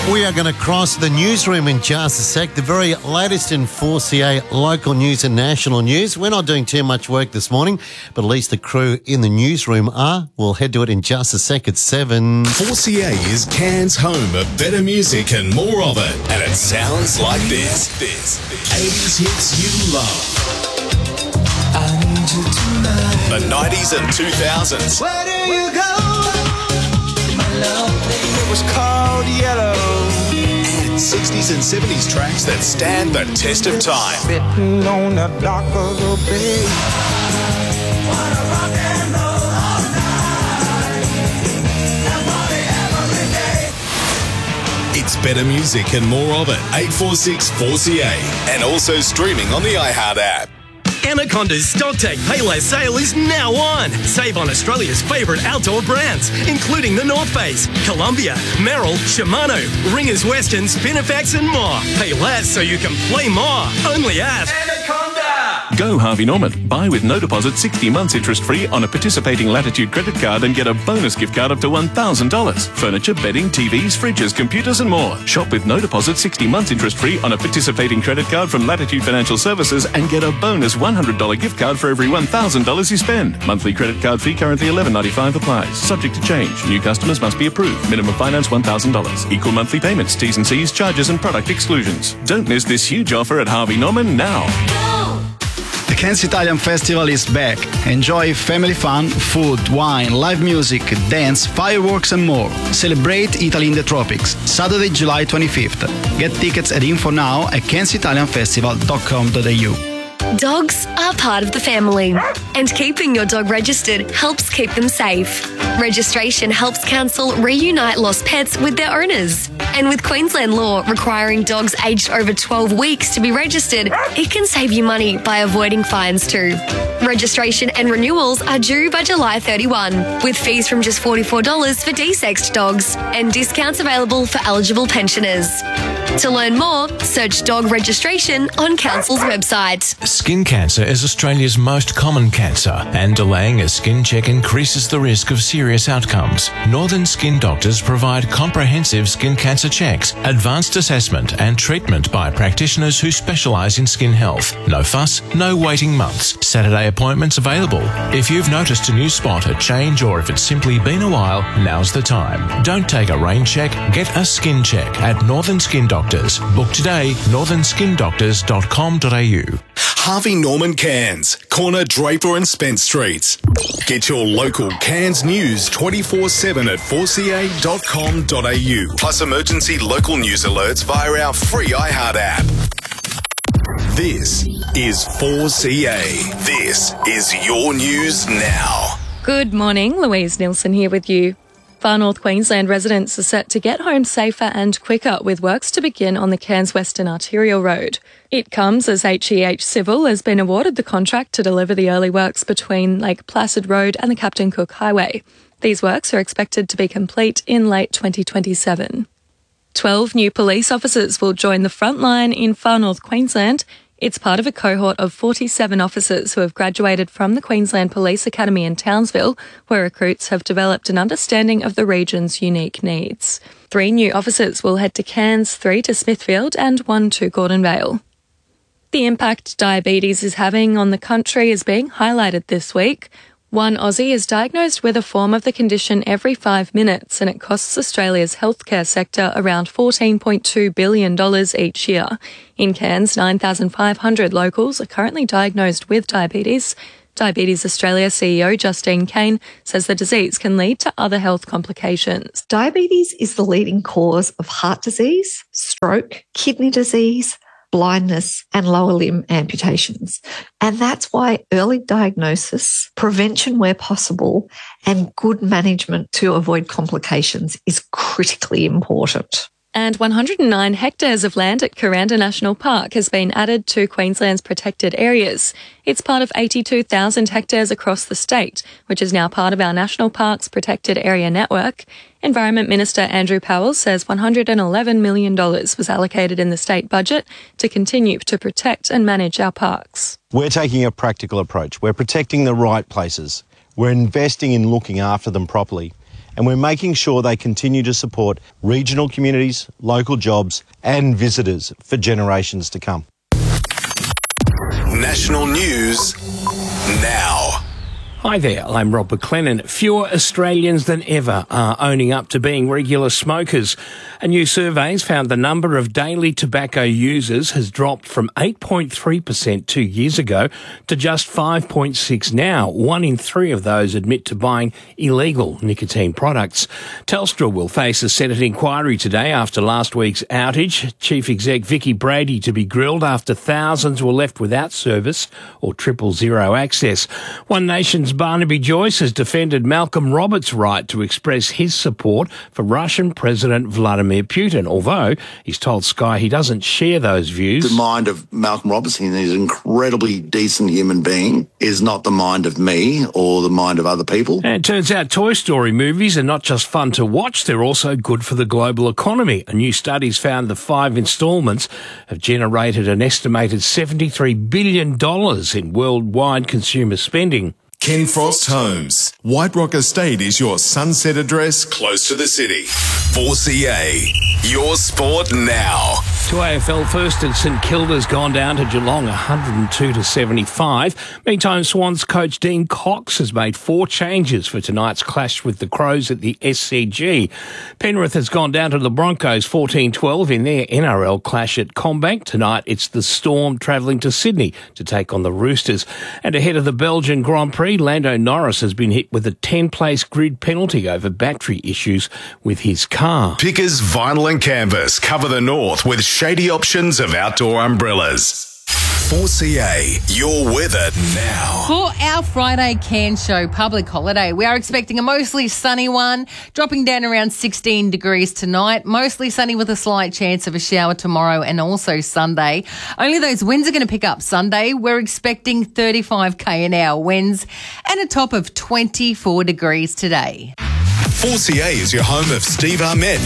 We are going to cross the newsroom in just a sec. The very latest in 4CA local news and national news. We're not doing too much work this morning, but at least the crew in the newsroom are. We'll head to it in just a sec at 7. 4CA is Cairns' home of better music and more of it. And it sounds like this. 80s hits you love. I need you tonight. The 90s and 2000s. Where do you go? My love, it was called Yellow. And 60s and 70s tracks that stand the test of time. Sitting on the dock of the bay. Wanna rock and roll all night. And party every day. It's better music and more of it. 846 4CA. And also streaming on the iHeart app. Anaconda's StockTake Payless sale is now on. Save on Australia's favourite outdoor brands, including the North Face, Columbia, Merrell, Shimano, Ringers Western, Spinifex and more. Pay less so you can play more. Only at Anaconda. Go Harvey Norman. Buy with no deposit 60 months interest-free on a participating Latitude credit card and get a bonus gift card up to $1,000. Furniture, bedding, TVs, fridges, computers and more. Shop with no deposit 60 months interest-free on a participating credit card from Latitude Financial Services and get a bonus $100 gift card for every $1,000 you spend. Monthly credit card fee currently $11.95 applies. Subject to change. New customers must be approved. Minimum finance $1,000. Equal monthly payments, T's and C's, charges and product exclusions. Don't miss this huge offer at Harvey Norman now. The Cairns Italian Festival is back. Enjoy family fun, food, wine, live music, dance, fireworks and more. Celebrate Italy in the tropics. Saturday, July 25th. Get tickets at info now at cairnsitalianfestival.com.au. Dogs are part of the family, and keeping your dog registered helps keep them safe. Registration helps Council reunite lost pets with their owners. And with Queensland law requiring dogs aged over 12 weeks to be registered, it can save you money by avoiding fines too. Registration and renewals are due by July 31, with fees from just $44 for desexed dogs and discounts available for eligible pensioners. To learn more, search dog registration on Council's website. Skin cancer is Australia's most common cancer, and delaying a skin check increases the risk of serious outcomes. Northern Skin Doctors provide comprehensive skin cancer checks, advanced assessment and treatment by practitioners who specialise in skin health. No fuss, no waiting months. Saturday appointments available. If you've noticed a new spot, a change, or if it's simply been a while, now's the time. Don't take a rain check, get a skin check at Northern Skin Doctors. Book today, northernskindoctors.com.au. Harvey Norman Cairns, corner Draper and Spence Streets. Get your local Cairns news 24/7 at 4ca.com.au. Plus emergency local news alerts via our free iHeart app. This is 4CA. This is your news now. Good morning, Louise Nielsen here with you. Far North Queensland residents are set to get home safer and quicker with works to begin on the Cairns Western Arterial Road. It comes as HEH Civil has been awarded the contract to deliver the early works between Lake Placid Road and the Captain Cook Highway. These works are expected to be complete in late 2027. 12 new police officers will join the front line in Far North Queensland. It's part of a cohort of 47 officers who have graduated from the Queensland Police Academy in Townsville, where recruits have developed an understanding of the region's unique needs. 3 new officers will head to Cairns, 3 to Smithfield and 1 to Gordon Vale. The impact diabetes is having on the country is being highlighted this week. One Aussie is diagnosed with a form of the condition every 5 minutes, and it costs Australia's healthcare sector around $14.2 billion each year. In Cairns, 9,500 locals are currently diagnosed with diabetes. Diabetes Australia CEO Justine Kane says the disease can lead to other health complications. Diabetes is the leading cause of heart disease, stroke, kidney disease, blindness and lower limb amputations. And that's why early diagnosis, prevention where possible, and good management to avoid complications is critically important. And 109 hectares of land at Kuranda National Park has been added to Queensland's protected areas. It's part of 82,000 hectares across the state, which is now part of our National Parks Protected Area Network. Environment Minister Andrew Powell says $111 million was allocated in the state budget to continue to protect and manage our parks. We're taking a practical approach. We're protecting the right places. We're investing in looking after them properly. and we're making sure they continue to support regional communities, local jobs and visitors for generations to come. National news now. Hi there, I'm Rob McLennan. Fewer Australians than ever are owning up to being regular smokers. A new survey has found the number of daily tobacco users has dropped from 8.3% 2 years ago to just 5.6% now. 1 in 3 of those admit to buying illegal nicotine products. Telstra will face a Senate inquiry today after last week's outage. Chief Exec Vicky Brady to be grilled after thousands were left without service or 000 access. One Nation's Barnaby Joyce has defended Malcolm Roberts' right to express his support for Russian President Vladimir Putin, although he's told Sky he doesn't share those views. The mind of Malcolm Roberts, he's an incredibly decent human being, is not the mind of me or the mind of other people. And it turns out Toy Story movies are not just fun to watch, they're also good for the global economy. A new study's found the 5 instalments have generated an estimated $73 billion in worldwide consumer spending. Ken Frost Homes. White Rock Estate is your sunset address close to the city. 4CA, your sport now. To AFL first, and St Kilda's gone down to Geelong 102-75. Meantime, Swans coach Dean Cox has made 4 changes for tonight's clash with the Crows at the SCG. Penrith has gone down to the Broncos 14-12 in their NRL clash at Combank. Tonight, it's the Storm travelling to Sydney to take on the Roosters. And ahead of the Belgian Grand Prix, Lando Norris has been hit with a 10-place grid penalty over battery issues with his car. Pickers Vinyl and Canvas cover the north with shady options of outdoor umbrellas. 4CA, your weather now. For our Friday Cairns Show public holiday, we are expecting a mostly sunny one, dropping down around 16 degrees tonight. Mostly sunny with a slight chance of a shower tomorrow and also Sunday. Only those winds are going to pick up Sunday. We're expecting 35 km/h winds and a top of 24 degrees today. 4CA is your home of Steve Ahmed.